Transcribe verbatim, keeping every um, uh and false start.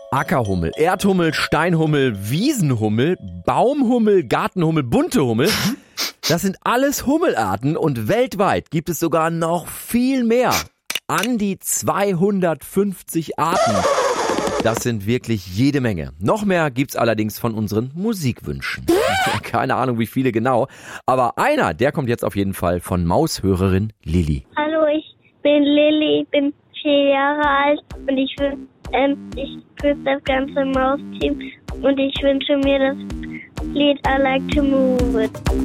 Ackerhummel, Erdhummel, Steinhummel, Wiesenhummel, Baumhummel, Gartenhummel, bunte Hummel. Das sind alles Hummelarten und weltweit gibt es sogar noch viel mehr. An die zweihundertfünfzig Arten. Das sind wirklich jede Menge. Noch mehr gibt's allerdings von unseren Musikwünschen. Keine Ahnung, wie viele genau. Aber einer, der kommt jetzt auf jeden Fall von Maushörerin Lilly. Hallo, ich bin Lilly, ich bin vier Jahre alt und ich will, ähm, ich grüße das ganze Mausteam und ich wünsche mir das Lied I Like to Move It.